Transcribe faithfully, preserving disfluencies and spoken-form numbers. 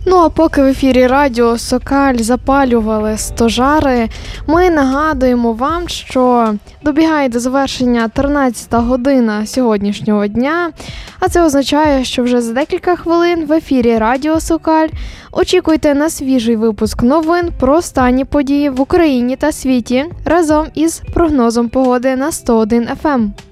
Ну а поки в ефірі радіо Сокаль запалювали стожари, ми нагадуємо вам, що добігає до завершення тринадцята година сьогоднішнього дня, а це означає, що вже за декілька хвилин в ефірі радіо Сокаль очікуйте на свіжий випуск новин про останні події в Україні та світі разом із прогнозом погоди на сто один еф ем.